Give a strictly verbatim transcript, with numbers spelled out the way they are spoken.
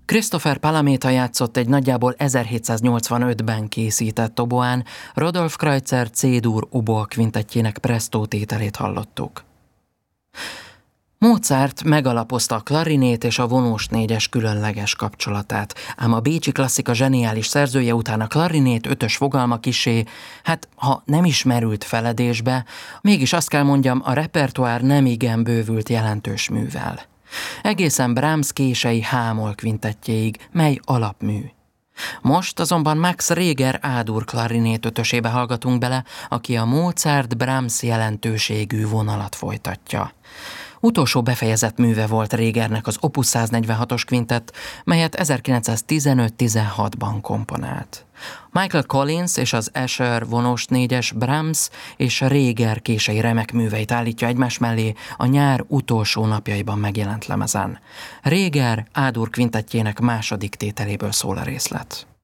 Christopher Palameta játszott egy nagyjából ezerhétszáznyolcvanötben készített oboán, Rodolph Kreutzer C-dur oboa kvintettjének Presto tételét hallottuk. Mozart megalapozta a klarinét és a vonós négyes különleges kapcsolatát, ám a bécsi klasszika zseniális szerzője után a klarinét ötös fogalma kissé, hát ha nem is merült feledésbe, mégis azt kell mondjam, a repertoár nem igen bővült jelentős művel. Egészen Brahms kései H-moll kvintettjéig, mely alapmű. Most azonban Max Reger A-dur klarinét ötösébe hallgatunk bele, aki a Mozart-Brahms jelentőségű vonalat folytatja. Utolsó befejezett műve volt Regernek az Opus száznegyvenhatos kvintett, melyet ezerkilencszáztizenöt-tizenhatban komponált. Michael Collins és az Escher vonós négyes Brahms és Reger kései remek műveit állítja egymás mellé a nyár utolsó napjaiban megjelent lemezen. Reger A-dur kvintettjének második tételéből szól a részlet.